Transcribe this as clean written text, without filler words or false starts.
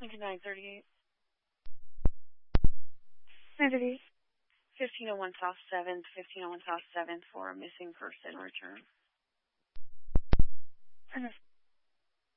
Lincoln 938. 938. 1501 South 7th, 1501 South 7th for a missing person return. Ernest.